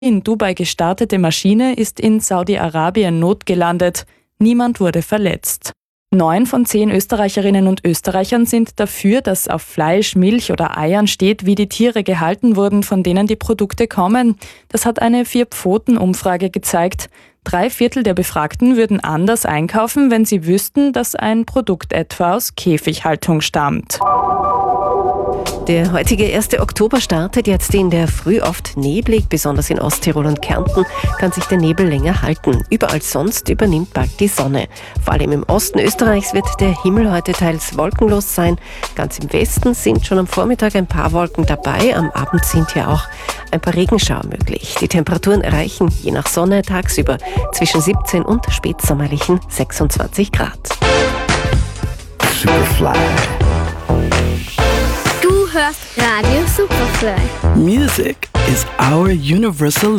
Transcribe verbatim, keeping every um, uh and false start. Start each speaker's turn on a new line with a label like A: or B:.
A: in Dubai gestartete Maschine ist in Saudi-Arabien notgelandet. Niemand wurde verletzt. Neun von zehn Österreicherinnen und Österreichern sind dafür, dass auf Fleisch, Milch oder Eiern steht, wie die Tiere gehalten wurden, von denen die Produkte kommen. Das hat eine Vier-Pfoten-Umfrage gezeigt. Drei Viertel der Befragten würden anders einkaufen, wenn sie wüssten, dass ein Produkt etwa aus Käfighaltung stammt.
B: Der heutige erste Oktober startet jetzt in der Früh oft neblig, besonders in Osttirol und Kärnten kann sich der Nebel länger halten. Überall sonst übernimmt bald die Sonne. Vor allem im Osten Österreichs wird der Himmel heute teils wolkenlos sein. Ganz im Westen sind schon am Vormittag ein paar Wolken dabei. Am Abend sind hier auch ein paar Regenschauer möglich. Die Temperaturen erreichen je nach Sonne tagsüber zwischen siebzehn und spätsommerlichen sechsundzwanzig Grad.
C: Superfly.
D: Du hörst Radio Superfly.
C: Music is our universal